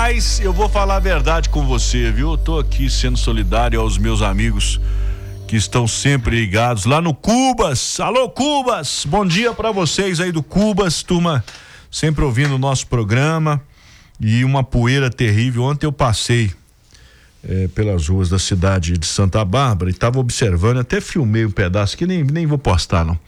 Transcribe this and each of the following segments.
Rapaz, eu vou falar a verdade com você, viu? Eu tô aqui sendo solidário aos meus amigos que estão sempre ligados lá no Cubas. Alô, Cubas! Bom dia pra vocês aí do Cubas, turma, sempre ouvindo o nosso programa. E uma poeira terrível. Ontem eu passei pelas ruas da cidade de Santa Bárbara e tava observando, até filmei um pedaço que nem vou postar, não.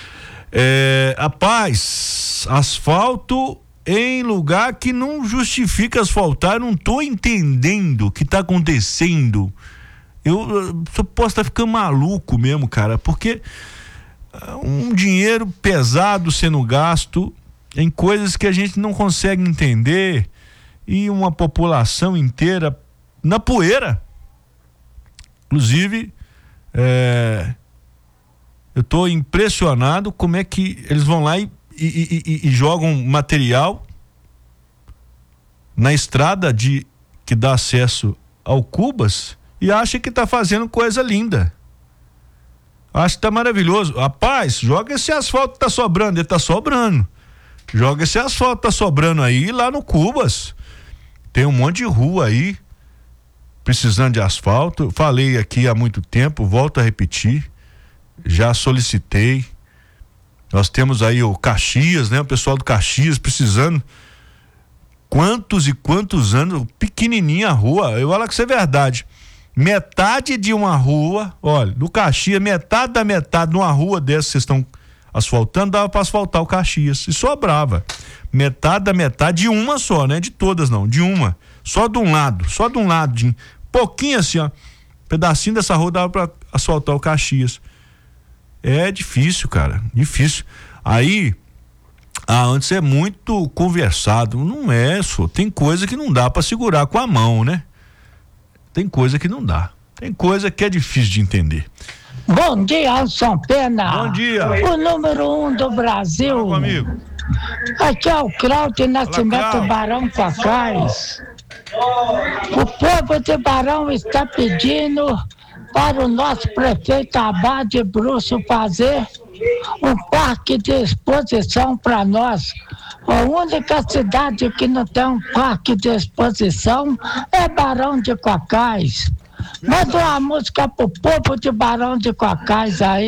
Rapaz, asfalto em lugar que não justifica asfaltar. Eu não tô entendendo o que tá acontecendo. Eu posso estar ficando maluco mesmo, cara, porque um dinheiro pesado sendo gasto em coisas que a gente não consegue entender e uma população inteira na poeira. Inclusive, eu tô impressionado como é que eles vão lá e jogam material na estrada que dá acesso ao Cubas e acha que tá fazendo coisa linda. Acho que tá maravilhoso. Rapaz, joga esse asfalto que tá sobrando, ele tá sobrando. Joga esse asfalto que tá sobrando aí lá no Cubas. Tem um monte de rua aí precisando de asfalto. Falei aqui há muito tempo, volto a repetir. Já solicitei. Nós temos aí o Caxias, né? O pessoal do Caxias precisando. Quantos e quantos anos, pequenininha a rua. Eu falo que isso é verdade. Metade de uma rua, olha, do Caxias, metade da metade numa rua dessa que vocês estão asfaltando, dava para asfaltar o Caxias. E sobrava. Metade da metade de uma só, né? De todas não, de uma. Só de um lado, de pouquinho assim, ó. Pedacinho dessa rua dava para asfaltar o Caxias. É difícil, cara, difícil. Aí, antes é muito conversado, não é, só tem coisa que não dá para segurar com a mão, né? Tem coisa que não dá, tem coisa que é difícil de entender. Bom dia, Alson Pena. Bom dia. O número 1 do Brasil. Fala comigo. Aqui é o Cláudio Nascimento Barão Cacais. O povo de Barão está pedindo para o nosso prefeito Abade Bruxo fazer um parque de exposição para nós. A única cidade que não tem um parque de exposição é Barão de Cacais. Manda uma música pro povo de Barão de Cacais aí.